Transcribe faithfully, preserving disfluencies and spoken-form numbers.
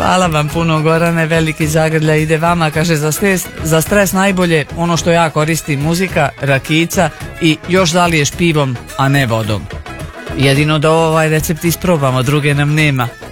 Hvala vam puno, Gorane, veliki zagrlja ide vama. Kaže, za stres, za stres najbolje ono što ja koristim, muzika, rakica i još zaliješ pivom, a ne vodom. Jedino da ovaj recept isprobamo, druge nam nema.